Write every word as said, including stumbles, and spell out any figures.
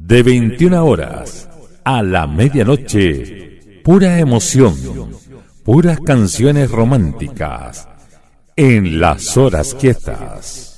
De veintiuna horas a la medianoche, pura emoción, puras canciones románticas en Las Horas Quietas.